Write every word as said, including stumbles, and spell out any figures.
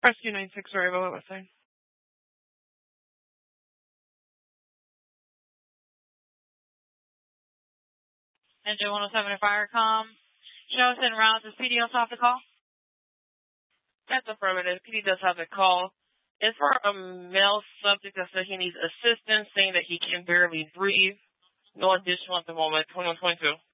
Rescue nine six variable, what was I? Engine one oh seven at Firecom. Show us en route. Does P D also have the call? That's affirmative. P D does have the call. It's for a male subject that said he needs assistance, saying that he can barely breathe. No additional at the moment. twenty-one twenty-two.